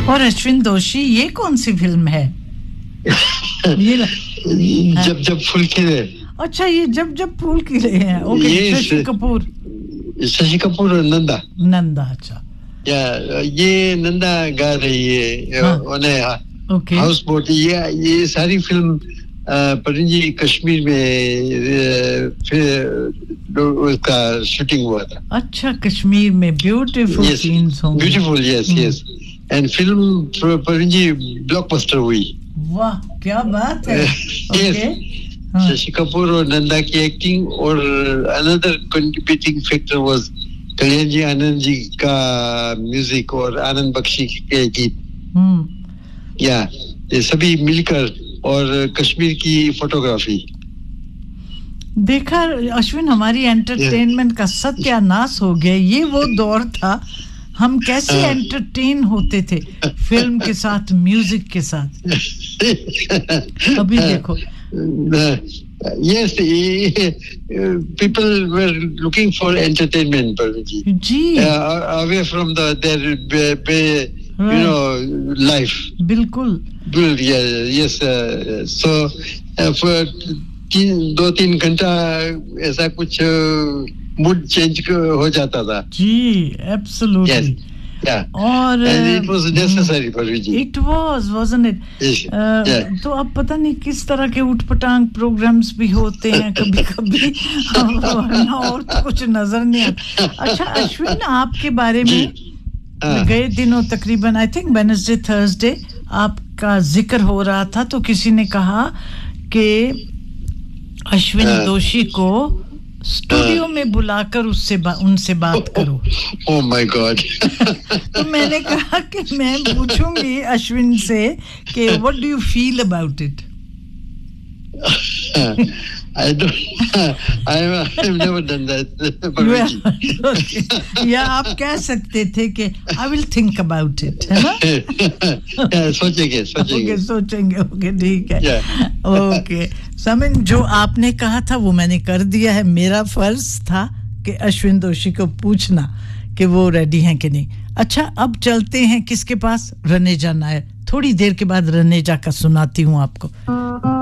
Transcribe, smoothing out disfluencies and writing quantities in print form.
और अश्विन दोषी, ये कौन सी फिल्म है? ये जब जब फूल खिले। अच्छा, ये जब जब फूल खिले हैं. ओके, शशि कपूर और नंदा. अच्छा. ये नंदा गा रही है. ओके. House boat. ये सारी फिल्म परिंजी कश्मीर में उसका शूटिंग हुआ था. अच्छा, कश्मीर में ब्यूटीफुल सीन्स होंगे. Beautiful, yes. And film परिंजी blockbuster हुई. वाह, क्या बात है. ओके. शशि कपूर और नंदा की एक्टिंग, और अनदर कंट्रीब्यूटिंग फैक्टर वाज कल्याण जी आनंद जी का म्यूजिक और आनंद बख्शी के गीत. ये सभी मिलकर, और कश्मीर की फोटोग्राफी. देखा अश्विन, हमारी एंटरटेनमेंट का सत्यानाश हो गया. ये वो दौर था, हम कैसे एंटरटेन होते थे फिल्म के साथ, म्यूजिक के साथ. अभी देखो. Yes, people were looking for entertainment, ji. Away from their life. बिल्कुल. Yes. So for 2-3 घंटा ऐसा कुछ मूड चेंज हो जाता था. जी, absolutely. Yeah. और and it was necessary for Vijay. It wasn't it? Yeah. तो अब पता नहीं किस तरह के उठपटांग प्रोग्राम्स भी होते हैं कभी-कभी, और तो कुछ नजर नहीं आता. अच्छा अश्विन, आपके बारे में गए दिनों तकरीबन आई थिंक वेडनेसडे थर्सडे आपका जिक्र हो रहा था, तो किसी ने कहा कि अश्विन दोषी को स्टूडियो में बुलाकर उनसे बात करो. Oh my God. तो मैंने कहा कि मैं पूछूंगी अश्विन से कि what do you feel about it. I've never done that. या आप कह सकते थे कि I will think about it, है ना? सोचेंगे. ओके, ठीक है. ओके. समिन, जो आपने कहा था वो मैंने कर दिया है. मेरा फर्ज था कि अश्विन दोषी को पूछना कि वो रेडी हैं कि नहीं. अच्छा, अब चलते हैं किसके पास? रनेजा नायर. थोड़ी देर के बाद रनेजा का सुनाती हूँ आपको.